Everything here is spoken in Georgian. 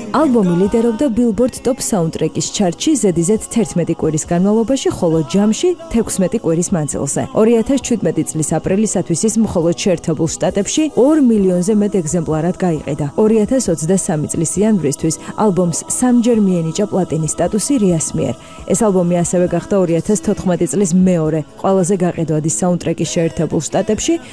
ალბომი ლიდერობდა Billboard Top Soundtrack-ის ჩარტში ზედიზედ 11 კვირის განმავლობაში, ხოლო ჯამში 16 კვირის მანძილზე. 2017 წლის აპრილისათვის ის მხოლოდ შეერთებულ შტატებში 2 მილიონზე მეტ ეგზემპლარად გაიყიდა. 2023 წლის იანვრისთვის ალბომს 3-ჯერ მიენიჭა პლატინის სტატუსი RIA-ს მიერ. ეს ალბომი ასევე გახდა 2014 წლის მეორე ყველაზე გაყიდვადი საუნდტრეკი შეერთებულ შტატებში,